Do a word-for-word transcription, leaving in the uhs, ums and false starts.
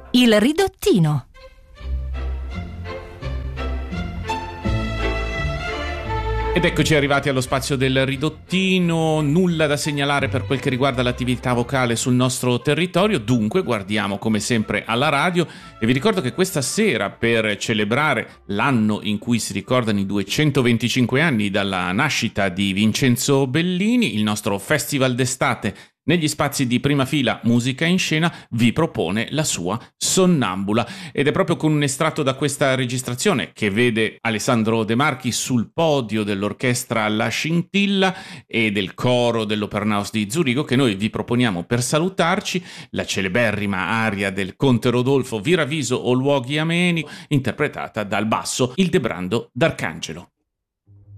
Il ridottino. Ed eccoci arrivati allo spazio del ridottino. Nulla da segnalare per quel che riguarda l'attività vocale sul nostro territorio, dunque guardiamo come sempre alla radio e vi ricordo che questa sera, per celebrare l'anno in cui si ricordano i duecentoventicinque anni dalla nascita di Vincenzo Bellini, il nostro festival d'estate negli spazi di Prima Fila Musica in Scena vi propone la sua Sonnambula, ed è proprio con un estratto da questa registrazione, che vede Alessandro De Marchi sul podio dell'orchestra La Scintilla e del coro dell'Opernhaus di Zurigo, che noi vi proponiamo per salutarci la celeberrima aria del Conte Rodolfo Viraviso o luoghi ameni, interpretata dal basso Ildebrando D'Arcangelo.